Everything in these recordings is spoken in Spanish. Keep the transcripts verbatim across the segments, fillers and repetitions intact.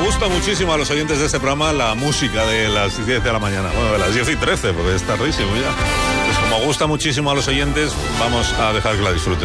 gusta muchísimo a los oyentes de este programa la música de las diez de la mañana. Bueno, de las diez y trece, porque es tardísimo ya. Pues como gusta muchísimo a los oyentes, vamos a dejar que la disfruten.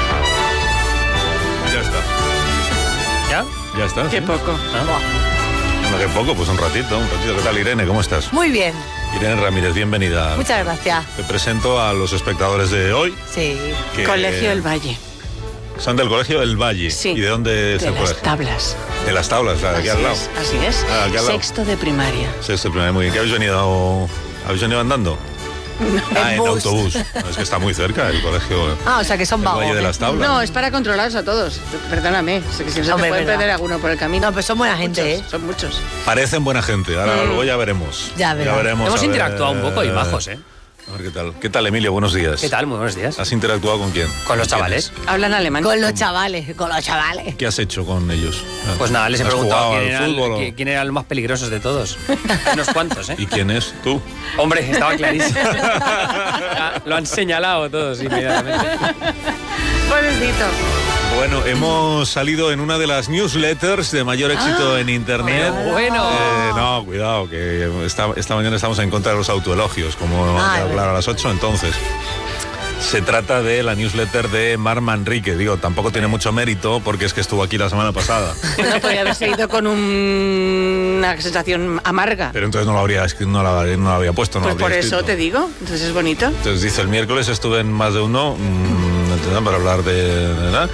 Ya está. ¿Ya? Ya está. Qué ¿sí? poco. ¿Ah? Bueno, qué poco, pues un ratito, un ratito. ¿Qué tal, Irene? ¿Cómo estás? Muy bien. Irene Ramírez, bienvenida. Muchas gracias. Te presento a los espectadores de hoy. Sí. Que Colegio El Valle. Son del Colegio El Valle. Sí. ¿Y de dónde es De el las colegio? tablas. De las tablas, de aquí Así al lado. es, así es. Ah, aquí al lado. Sexto de primaria. Sexto de primaria, muy bien. ¿Qué habéis venido? ¿Habéis venido andando? Ah, en, En en bus. autobús. No, es que está muy cerca el colegio. Ah, o sea que son El vagos. Valle de las Tablas. No, es para controlarlos a todos. Perdóname. sé que Si no se Hombre, te puede verdad. perder alguno por el camino. No, pues son buena gente, Muchos, ¿eh? Son muchos. Parecen buena gente. Ahora Mm. luego ya veremos. Ya verás. veremos. Hemos a ver, interactuado un poco y majos, ¿eh? A ver qué tal. ¿Qué tal, Emilio? Buenos días. ¿Qué tal? Muy buenos días. ¿Has interactuado con quién? Con los quiénes? chavales. Hablan alemán. Con los chavales, con los chavales. ¿Qué has hecho con ellos? Pues nada, les he ¿Has preguntado jugado quién al era, el, fútbol o- qui- quién era el más peligrosos de todos. Unos cuantos, ¿eh? ¿Y quién es? ¿Tú? Hombre, estaba clarísimo. Ya, lo han señalado todos inmediatamente. Pobrecito. Bueno, hemos salido en una de las newsletters de mayor éxito Ah, en internet. pero bueno. Eh, no, cuidado, que esta, esta mañana estamos en contra de los autoelogios, como Ah, a es hablar verdad. a las ocho, entonces. Se trata de la newsletter de Mar Manrique. Digo, tampoco tiene mucho mérito porque es que estuvo aquí la semana pasada. Bueno, podría haber seguido con un- una sensación amarga. Pero entonces no lo habría, escri- no la, no la habría puesto. No Pues la habría por eso escrito. te digo. Entonces es bonito. Entonces dice, el miércoles estuve en Más de Uno mmm, ¿entendés? Para hablar de... ¿verdad?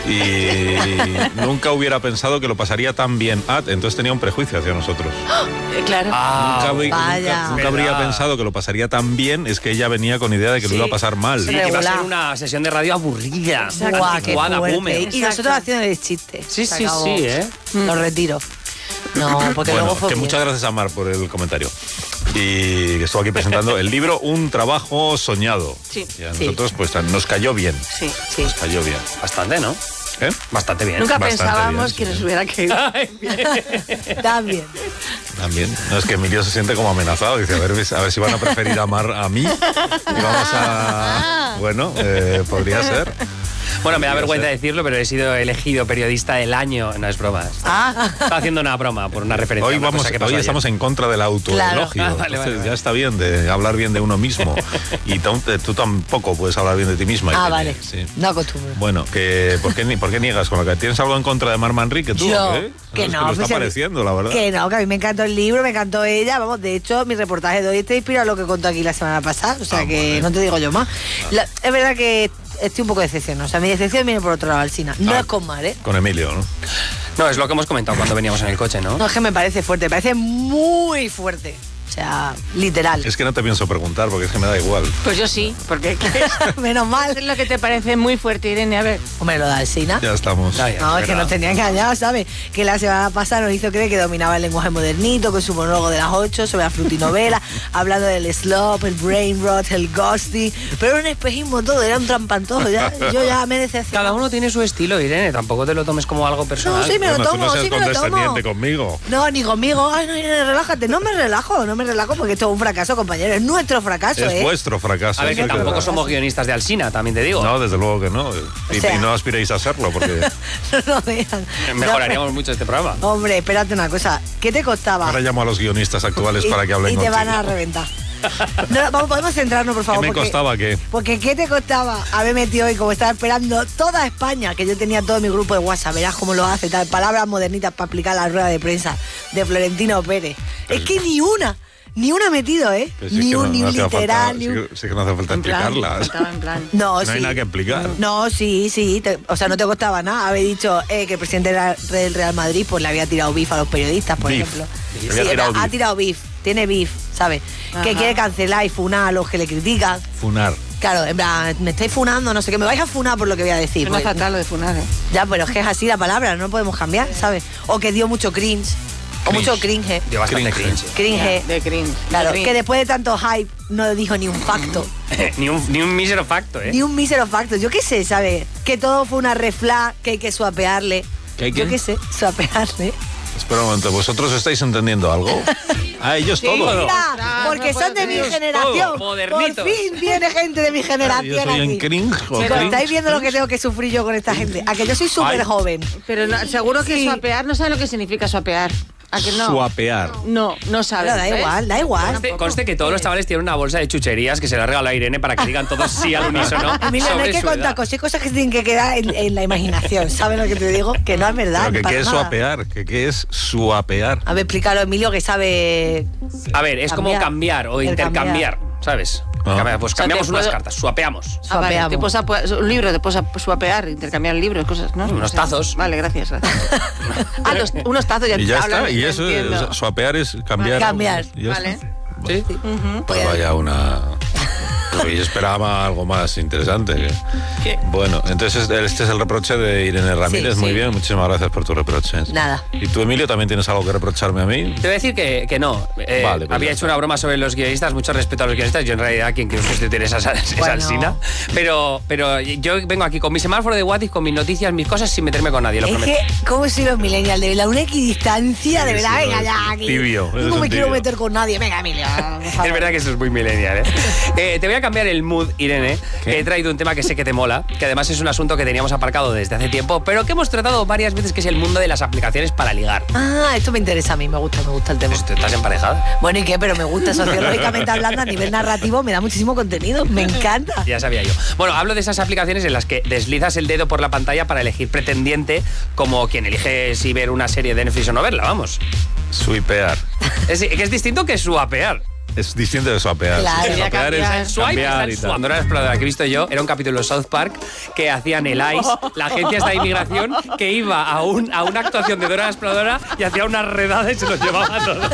Y nunca hubiera pensado que lo pasaría tan bien. Ah, entonces tenía un prejuicio hacia nosotros. Eh, claro. Ah, nunca habrí- vaya. nunca- nunca habría Verdad. pensado que lo pasaría tan bien. Es que ella venía con idea de que Sí. lo iba a pasar mal. Sí, que iba a ser Regular. una sesión de radio aburrida. Exacto. Guau, qué Anticuada, fuerte. boomer. Y nosotros Exacto. haciendo el chiste. Sí, Se sí, acabó. sí, ¿eh? Lo retiro. No, porque Bueno, luego fue que bien. muchas gracias a Mar por el comentario. Y que estuvo aquí presentando el libro Un trabajo soñado. Sí. Y a Sí. nosotros pues nos cayó bien. Sí. Sí. Nos cayó bien. Bastante, ¿no? ¿Eh? Bastante bien. Nunca bastante pensábamos bien, que sí, nos sí. hubiera caído. También. También. No, es que Emilio se siente como amenazado. Dice, a ver, a ver si van a preferir a Mar a mí. Y vamos a... Bueno, eh, podría ser. Bueno, me da Podría vergüenza ser. decirlo, pero he sido elegido periodista del año. No es broma. Ah, Estaba haciendo una broma por una referencia. Hoy, a una vamos, cosa que pasó hoy ayer. estamos en contra del autoelogio. Claro. Ah, vale, Entonces, vale, vale. ya está bien de hablar bien de uno mismo. Y tú, tú tampoco puedes hablar bien de ti misma. ah Irene, vale. sí. No acostumbro. Bueno, que, ¿por, qué, ni- ¿por qué niegas con lo que tienes algo en contra de Mar Manrique tú? Yo, ¿eh? que Es no, lo pues, está a mí- pareciendo, la verdad. Que no, que a mí me encantó el libro, me encantó ella. Vamos, de hecho, mi reportaje de hoy está inspirado en lo que contó aquí la semana pasada. O sea Ah, que vale. no te digo yo más. La- es verdad que estoy un poco decepcionada. O sea, mi decepción viene por otro lado, Alsina. No Ah. es con Mar, ¿eh? Con Emilio, ¿no? No, es lo que hemos comentado cuando veníamos en el coche, ¿no? No, es que me parece fuerte, me parece muy fuerte. O sea, literal. Es que no te pienso preguntar porque es que me da igual. Pues yo sí, porque Menos mal. es lo que te parece muy fuerte, Irene. A ver. Hombre, lo de Alsina. Ya estamos. Ya, ya. No, es que verdad. nos tenía engañados, ¿sabes? Que la semana pasada nos hizo creer que dominaba el lenguaje modernito con su monólogo de las ocho sobre la frutinovela, hablando del slop, el brain rot, el ghosting. Pero era un espejismo todo, era un trampantojo. Ya, yo ya me decepcioné. Cada uno tiene su estilo, Irene. Tampoco te lo tomes como algo personal. No, sí, me lo Bueno, tú tomo, no seas sí me lo tomo. condescendiente conmigo. No, ni conmigo. Ay, no, Irene, relájate. No me relajo, no me relajo porque esto es un fracaso, compañero. Es nuestro fracaso, Es ¿eh? vuestro fracaso. A ver, eso que hay tampoco ver. somos guionistas de Alsina, también te digo. No, desde luego que no. Y, O sea- y no aspiréis a serlo porque No nos dejan. Mejoraríamos mucho este programa. No, hombre, espérate una cosa. ¿Qué te costaba? ahora llamo a los guionistas actuales Y- para que hablen Y te contigo. van a reventar. No, vamos, podemos centrarnos, por ¿Qué favor. me porque- costaba qué? Porque ¿qué te costaba haber metido hoy, como estaba esperando toda España, que yo tenía todo mi grupo de WhatsApp, verás cómo lo hace, tal, palabras modernitas para aplicar la rueda de prensa de Florentino Pérez? Pero- Es que ni una, ni una metido, ¿eh? Pero si es ni que un, no- ni no un hacía falta- literal, ni sí un... que- sí que no hace falta En plan, explicarlas. estaba en plan. No, No sí. hay nada que explicar. No, sí, sí. te- o sea, no te costaba nada haber dicho eh, que el presidente de la- del Real Madrid pues le había tirado beef a los periodistas, por Beef. ejemplo. Le Sí, había tirado ha beef. tirado beef. Tiene beef, ¿sabes? Que Ajá. quiere cancelar y funar a los que le critican. Funar. Claro, en plan, me estáis funando, no sé qué, me vais a funar por lo que voy a decir. No es porque- fatal lo de funar, ¿eh? Ya, pero es que es así la palabra, no podemos cambiar, ¿sabes? O que dio mucho cringe. O Cringe. mucho cringe. Dio bastante Cringe. cringe. Cringe. De cringe. Claro, de cringe. que después de tanto hype no dijo ni un facto. ni, un, ni un mísero facto, ¿eh? Ni un mísero facto. Yo qué sé, ¿sabes? Que todo fue una refla, que hay que suapearle. ¿Que hay que? Yo qué sé, suapearle. Espera un momento, ¿vosotros estáis entendiendo algo? A ellos Sí, todo. todo. Mira, Ah, porque no son de puedo mi decir generación. todo, modernitos. Por fin viene gente de mi Yo generación soy en aquí. cringe. o Pero cringe. estáis viendo lo que tengo que sufrir yo con esta gente. A que yo soy súper Ay. joven. Pero no- seguro que Sí. swapear no sabe lo que significa swapear. ¿A que no? Suapear. No, no sabes. Pero da ¿ves? igual, da igual. Conste, conste que todos los chavales tienen una bolsa de chucherías que se la regaló a Irene para que digan todos sí al unísono. Emilio, no sobre hay que su contar edad. cosas, hay cosas que se tienen que quedar en, en la imaginación. ¿Sabes lo que te digo? Que no es verdad. Pero que para qué es nada. suapear, que qué es suapear. A ver, explícalo, Emilio, que sabe. A ver, es como cambiar o intercambiar, ¿sabes? Ah. Cambiar, Pues O sea, cambiamos que unas puedo- cartas, suapeamos. Ah, vale, Suapeamos. te puedes apu- un libro, te puedes ap- suapear, intercambiar libros, cosas, ¿no? Unos O sea, tazos. Vale, gracias. gracias. ah, los- unos tazos ya Y ya hablan, está, y ya eso, entiendo. o sea, suapear es cambiar. Cambiar. y ya Vale. está. ¿Sí? Pues vaya una... Yo esperaba algo más interesante. que- ¿Qué? Bueno, entonces este es el reproche de Irene Ramírez. Sí, Muy sí. bien, muchísimas gracias por tus reproches. Nada. ¿Y tú, Emilio, también tienes algo que reprocharme a mí? Te voy a decir que, que no. Eh, Vale, pues había ya hecho está. una broma sobre los guionistas, mucho respeto a los guionistas. Yo en realidad quien quiero sustituir esa, esa Bueno. alsina. Pero, pero yo vengo aquí con mi semáforo de What If, con mis noticias, mis cosas, sin meterme con nadie, lo Es prometo. que, ¿cómo soy los millennials? De verdad, una equidistancia, de Sí, verdad, sí, venga no, ya. es Aquí. tibio, Yo eres no un me quiero tibio. meter con nadie. Venga, Emilio. por favor. Es verdad que eso es muy millennial, ¿eh? Eh, Te voy a cambiar el mood, Irene, que he traído un tema que sé que te mola, que además es un asunto que teníamos aparcado desde hace tiempo, pero que hemos tratado varias veces, que es el mundo de las aplicaciones para ligar. Ah, esto me interesa a mí, me gusta, me gusta el tema. Pues, ¿estás emparejada? Bueno, ¿y qué? Pero me gusta, sociológicamente hablando, a nivel narrativo, me da muchísimo contenido. Me encanta. Ya sabía yo. Bueno, hablo de esas aplicaciones en las que deslizas el dedo por la pantalla para elegir pretendiente, como quien elige si ver una serie de Netflix o no verla, vamos. Swipear. Es, que es distinto que suapear. Es distinto de swapear. Claro. Sí, Sería swapear cambiar. es Swipe está cambiar en y su- tal. Cuando era la exploradora que he visto yo, era un capítulo de South Park que hacían el ICE, la agencia esta de inmigración, que iba a, un, a una actuación de Dora la exploradora y hacía una redada y se los llevaba a todos.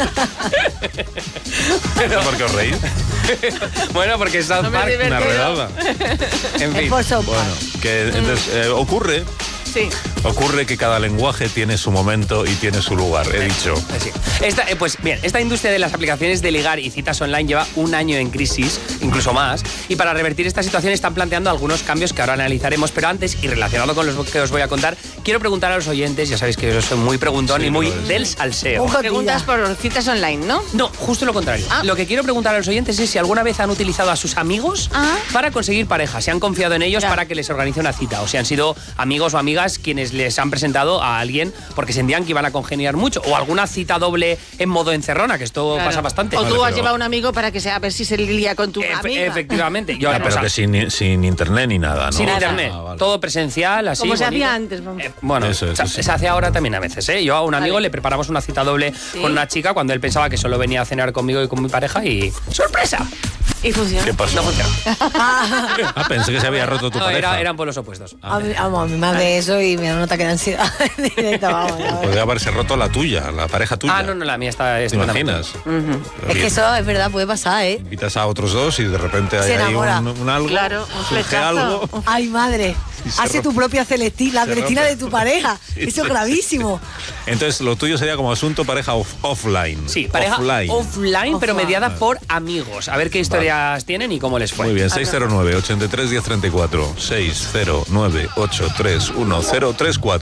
Pero, ¿Por qué os reís? bueno, porque South No me Park... divertido. Una redada. En Es fin. por South Park. Bueno, que entonces eh, ocurre, Sí. ocurre que cada lenguaje tiene su momento y tiene su lugar, he dicho. Sí. Esta, eh, pues bien, esta industria de las aplicaciones de ligar y citas online lleva un año en crisis, incluso más, y para revertir esta situación están planteando algunos cambios que ahora analizaremos, pero antes, y relacionado con los que os voy a contar, quiero preguntar a los oyentes, ya sabéis que yo soy muy preguntón Sí, y muy lo eres. del salseo. Un cotilla. Preguntas por citas online, ¿no? No, justo lo contrario. Ah. Lo que quiero preguntar a los oyentes es si alguna vez han utilizado a sus amigos Ah. para conseguir pareja, si han confiado en ellos Ya. para que les organice una cita, o si han sido amigos o amigas quienes les han presentado a alguien porque sentían que iban a congeniar mucho, o alguna cita doble en modo encerrona, que esto Claro. pasa bastante. O Vale, tú has pero- llevado a un amigo para que sea, a ver si se lía con tu Efe- amiga. Efectivamente. Yo Ah, ahora pero no que sé. sin, sin internet ni nada, ¿no? Sin Nada. internet, Ah, vale. todo presencial, así. Como se bonito. hacía antes, vamos. Eh, bueno, Eso, eso se, sí. se hace ahora también a veces, ¿eh? Yo a un amigo Vale. le preparamos una cita doble con una chica cuando él pensaba que solo venía a cenar conmigo y con mi pareja y... ¡Sorpresa! Y funciona. ¿Qué pasó? No funciona. Ah, pensé que se había roto tu No, pareja. era- eran polos opuestos. A mí, vamos, a mí me hace eso y me da un ataque de ansiedad. Directo, vamos, ya ves. Podría haberse roto la tuya, la pareja tuya. Ah, no, no, la mía está... ¿Te estupendamente. imaginas? Es que eso es verdad, puede pasar, ¿eh? Invitas a otros dos y de repente hay Se ahí enamora. un, un algo, Claro, un surge flechazo. algo. Ay, madre. Y se Hace rompe. tu propia Celestina, la Se Celestina rompe. de tu pareja. Sí, Eso es sí, gravísimo. Entonces lo tuyo sería como asunto pareja off- offline. Sí, pareja offline, Offline. pero Offline. mediada por amigos. A ver qué historias tienen y cómo les fue. Muy bien, seis cero nueve, ochenta y tres, diez treinta y cuatro. seis cero nueve, ochenta y tres, diez treinta y cuatro.